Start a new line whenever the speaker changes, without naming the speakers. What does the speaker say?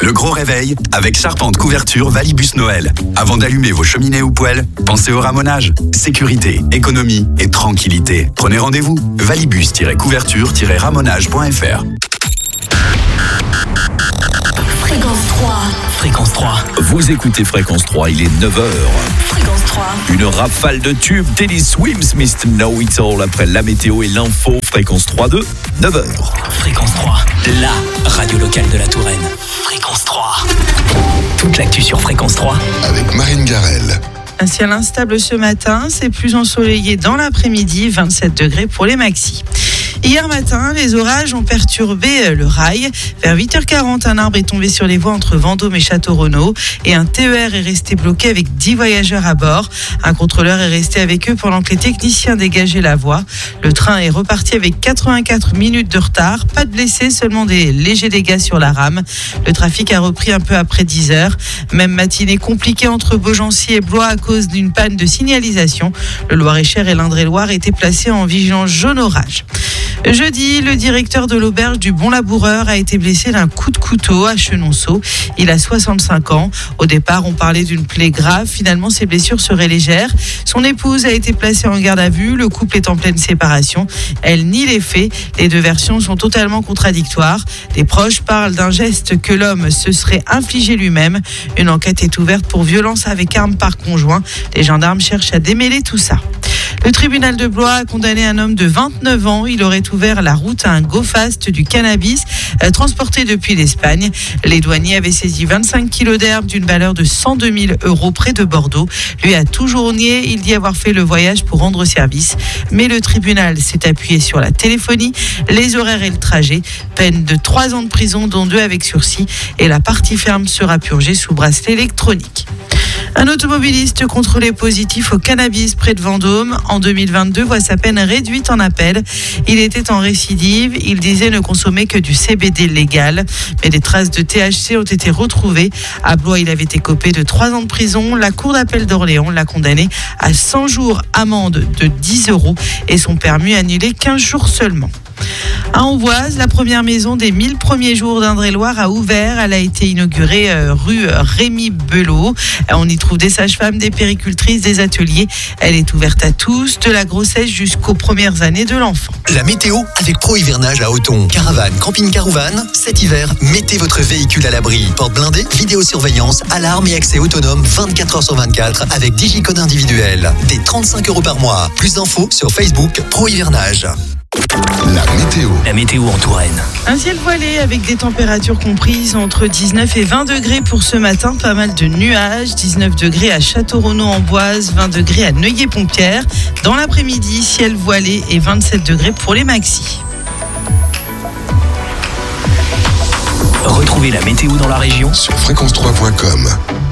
Le gros réveil avec Charpente Couverture Valibus Noël. Avant d'allumer vos cheminées ou poêles, pensez au ramonage. Sécurité, économie et tranquillité. Prenez rendez-vous. Valibus-couverture-ramonage.fr.
Fréquence 3.
Fréquence 3. Vous écoutez Fréquence 3, il est 9h.
Fréquence 3.
Une rafale de tubes, Teddy Swims, Mr. Know It All après la météo et l'info. Fréquence 3 de 9h.
Fréquence 3, la radio locale de la Touraine. Fréquence 3. Toute l'actu sur Fréquence 3.
Avec Marine Garel.
Un ciel instable ce matin, c'est plus ensoleillé dans l'après-midi, 27 degrés pour les maxis. Hier matin, les orages ont perturbé le rail. Vers 8h40, un arbre est tombé sur les voies entre Vendôme et Château-Renaud et un TER est resté bloqué avec 10 voyageurs à bord. Un contrôleur est resté avec eux pendant que les techniciens dégageaient la voie. Le train est reparti avec 84 minutes de retard. Pas de blessés, seulement des légers dégâts sur la rame. Le trafic a repris un peu après 10h. Même matinée compliquée entre Beaugency et Blois à cause d'une panne de signalisation. Le Loir-et-Cher et l'Indre-et-Loire étaient placés en vigilance jaune orage. Jeudi, le directeur de l'auberge du Bon Laboureur a été blessé d'un coup de couteau à Chenonceau. Il a 65 ans. Au départ, on parlait d'une plaie grave. Finalement, ses blessures seraient légères. Son épouse a été placée en garde à vue. Le couple est en pleine séparation. Elle nie les faits. Les deux versions sont totalement contradictoires. Les proches parlent d'un geste que l'homme se serait infligé lui-même. Une enquête est ouverte pour violence avec arme par conjoint. Les gendarmes cherchent à démêler tout ça. Le tribunal de Blois a condamné un homme de 29 ans. Il aurait ouvert la route à un go-fast du cannabis transporté depuis l'Espagne. Les douaniers avaient saisi 25 kilos d'herbe d'une valeur de 102 000 € près de Bordeaux. Lui a toujours nié. Il dit avoir fait le voyage pour rendre service. Mais le tribunal s'est appuyé sur la téléphonie, les horaires et le trajet. Peine de 3 ans de prison, dont 2 avec sursis. Et la partie ferme sera purgée sous bracelet électronique. Un automobiliste contrôlé positif au cannabis près de Vendôme en 2022 voit sa peine réduite en appel. Il était en récidive. Il disait ne consommer que du CBD légal. Mais des traces de THC ont été retrouvées. À Blois, il avait écopé de 3 ans de prison. La cour d'appel d'Orléans l'a condamné à 100 jours amende de 10 € et son permis annulé 15 jours seulement. À Amboise, la première maison des 1000 premiers jours d'Indre-et-Loire a ouvert. Elle a été inaugurée rue Rémi Belot. On y trouve des sages-femmes, des péricultrices, des ateliers. Elle est ouverte à tous, de la grossesse jusqu'aux premières années de l'enfant.
La météo avec Pro Hivernage à Othon. Caravane, camping-car ou van, cet hiver, mettez votre véhicule à l'abri. Porte blindée, vidéosurveillance, alarme et accès autonome 24 h sur 24 avec digicode individuel. Des 35 € par mois. Plus d'infos sur Facebook Pro Hivernage.
La météo.
La météo en Touraine.
Un ciel voilé avec des températures comprises entre 19 et 20 degrés pour ce matin. Pas mal de nuages. 19 degrés à Château-Renaud-en-Boise, 20 degrés à Neuilly-Pompière. Dans l'après-midi, ciel voilé et 27 degrés pour les maxis.
Retrouvez la météo dans la région
Sur fréquence3.com.